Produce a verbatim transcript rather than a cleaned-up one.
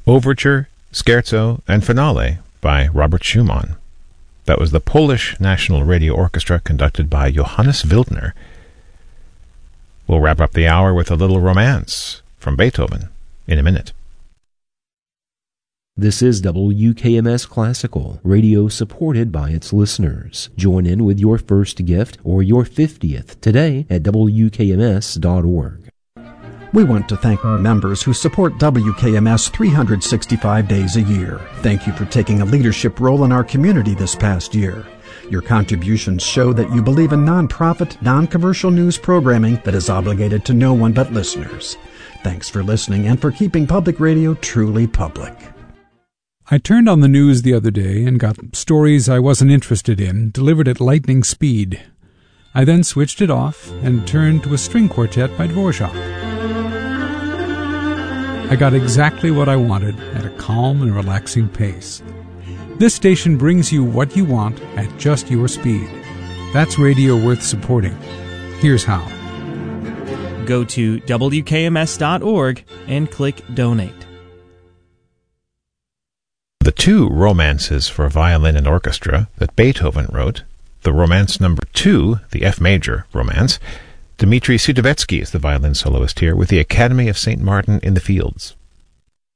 Overture, Scherzo, and Finale by Robert Schumann. That was the Polish National Radio Orchestra conducted by Johannes Wildner. We'll wrap up the hour with a little romance from Beethoven in a minute. This is W K M S Classical, radio supported by its listeners. Join in with your first gift or your fiftieth today at W K M S dot org. We want to thank our members who support W K M S three hundred sixty-five days a year. Thank you for taking a leadership role in our community this past year. Your contributions show that you believe in nonprofit, non-commercial news programming that is obligated to no one but listeners. Thanks for listening and for keeping public radio truly public. I turned on the news the other day and got stories I wasn't interested in delivered at lightning speed. I then switched it off and turned to a string quartet by Dvorak. I got exactly what I wanted at a calm and relaxing pace. This station brings you what you want at just your speed. That's radio worth supporting. Here's how. Go to W K M S dot org and click Donate. The two romances for violin and orchestra that Beethoven wrote, the Romance Number Two, the F major romance. Dmitri Sudovetsky is the violin soloist here with the Academy of Saint Martin in the Fields.